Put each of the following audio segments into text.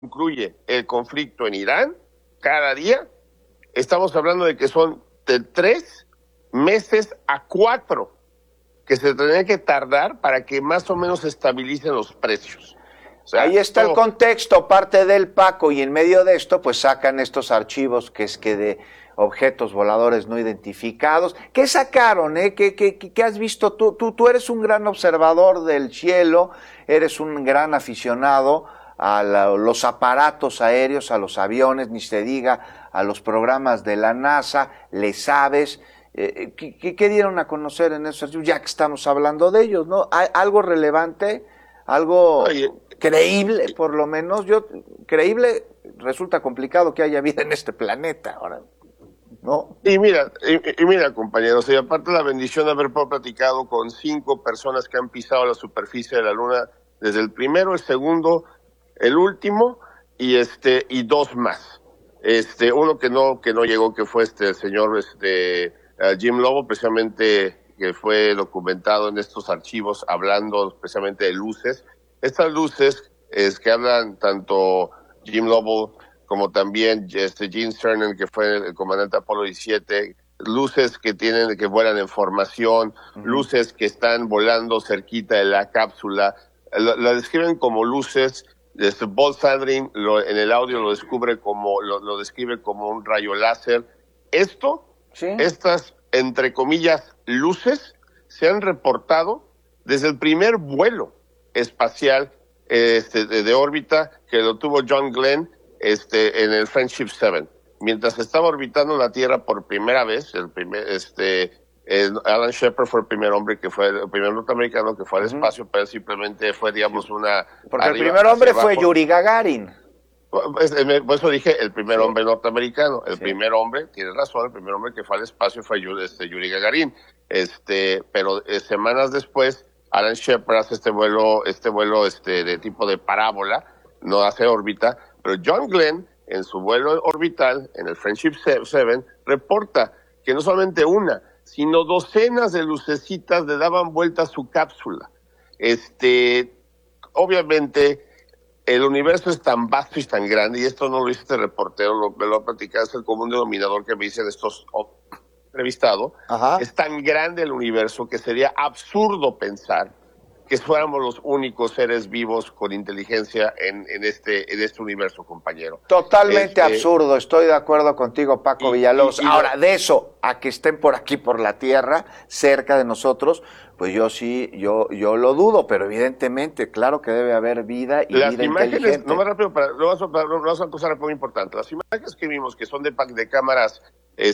concluye el conflicto en Irán, cada día, estamos hablando de que son de 3 meses a 4 que se tendría que tardar para que más o menos se estabilicen los precios. O sea, ahí está el contexto, parte del Paco, y en medio de esto pues sacan estos archivos que de objetos voladores no identificados. ¿Qué sacaron? ¿Qué has visto tú? Tú eres un gran observador del cielo, eres un gran aficionado a los aparatos aéreos, a los aviones, ni se diga a los programas de la NASA, le sabes. ¿Qué dieron a conocer en esos archivos? Ya que estamos hablando de ellos, ¿no? ¿Hay algo relevante? ¿Algo creíble, por lo menos? Creíble resulta complicado que haya vida en este planeta ahora, ¿no? Y mira, compañeros, y aparte la bendición de haber platicado con 5 personas que han pisado la superficie de la Luna, desde el primero, el segundo, el último, y 2 más. Uno que no llegó, que fue el señor Jim Lobo, precisamente, que fue documentado en estos archivos, hablando precisamente de luces. Estas luces que hablan tanto Jim Lobo como también Gene Cernan, que fue el comandante Apolo 17, luces que vuelan en formación, luces que están volando cerquita de la cápsula, la describen como luces. Buzz Aldrin en el audio lo describe como un rayo láser. Estas, entre comillas, luces se han reportado desde el primer vuelo espacial de órbita que lo tuvo John Glenn en el Friendship 7. Mientras estaba orbitando la Tierra por primera vez, Alan Shepard fue el primer hombre el primer norteamericano que fue al espacio, pero simplemente fue, digamos, porque el primer hombre fue Yuri Gagarin. Por eso dije el primer hombre norteamericano. El primer hombre, tienes razón, el primer hombre que fue al espacio fue Yuri Gagarin. Pero semanas después, Alan Shepard hace este vuelo de tipo de parábola, no hace órbita, pero John Glenn, en su vuelo orbital, en el Friendship 7, reporta que no solamente una, sino docenas de lucecitas le daban vuelta a su cápsula. Obviamente, el universo es tan vasto y tan grande, y esto no lo dice este reportero, me lo ha platicado, es el común denominador que me dicen estos entrevistados. Es tan grande el universo que sería absurdo pensar que fuéramos los únicos seres vivos con inteligencia en este universo, compañero. Totalmente absurdo, estoy de acuerdo contigo, Paco Villalobos. Ahora, de eso a que estén por aquí, por la Tierra, cerca de nosotros, pues yo lo dudo, pero evidentemente, claro que debe haber vida y las vida imágenes, inteligente. No más rápido, lo vas a acusar algo muy importante. Las imágenes que vimos, que son de cámaras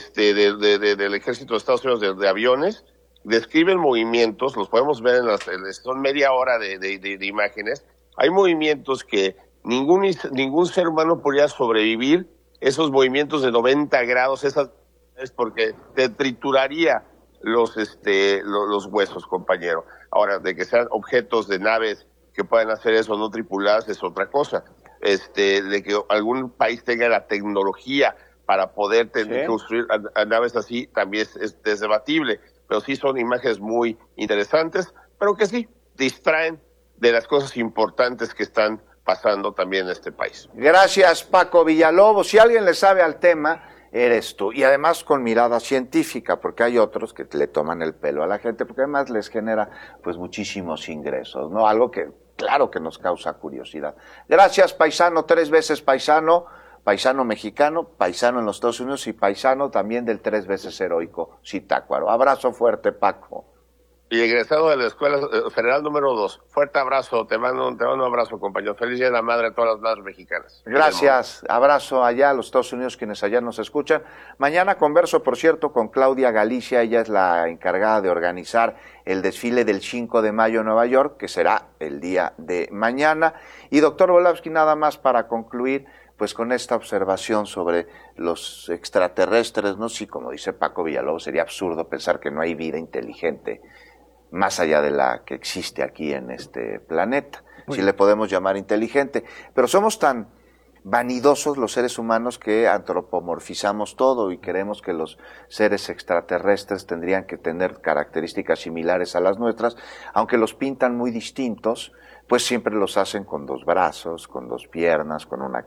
del Ejército de Estados Unidos, de aviones, describen movimientos, los podemos ver son media hora de imágenes. Hay movimientos que ningún ser humano podría sobrevivir, esos movimientos de 90 grados, es porque te trituraría los huesos, compañero. Ahora, de que sean objetos de naves que puedan hacer eso no tripuladas es otra cosa. De que algún país tenga la tecnología para poder construir a naves así también es debatible. Pero sí son imágenes muy interesantes, pero que sí distraen de las cosas importantes que están pasando también en este país. Gracias, Paco Villalobos. Si alguien le sabe al tema, eres tú. Y además con mirada científica, porque hay otros que le toman el pelo a la gente, porque además les genera pues muchísimos ingresos, ¿no? Algo que claro que nos causa curiosidad. Gracias, paisano, 3 veces paisano mexicano, paisano en los Estados Unidos y paisano también del 3 veces heroico Zitácuaro. Abrazo fuerte, Paco. Y egresado de la Escuela Federal número 2. Fuerte abrazo, te mando un abrazo, compañero. Feliz Día de la Madre a todas las madres mexicanas. Gracias, abrazo allá a los Estados Unidos, quienes allá nos escuchan. Mañana converso, por cierto, con Claudia Galicia, ella es la encargada de organizar el desfile del 5 de mayo en Nueva York, que será el día de mañana. Y doctor Volavsky, nada más para concluir, pues con esta observación sobre los extraterrestres, ¿no? Sí, como dice Paco Villalobos, sería absurdo pensar que no hay vida inteligente más allá de la que existe aquí en este planeta, si le podemos llamar inteligente. Pero somos tan vanidosos los seres humanos que antropomorfizamos todo y creemos que los seres extraterrestres tendrían que tener características similares a las nuestras, aunque los pintan muy distintos, pues siempre los hacen con 2 brazos, con 2 piernas, con una